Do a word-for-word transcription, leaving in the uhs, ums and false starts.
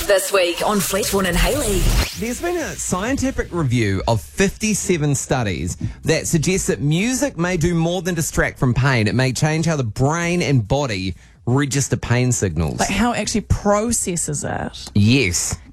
This week on Fletchborn and Haley. There's been a scientific review of fifty-seven studies that suggest that music may do more than distract from pain. It may change how the brain and body register pain signals. Like how it actually processes it. Yes.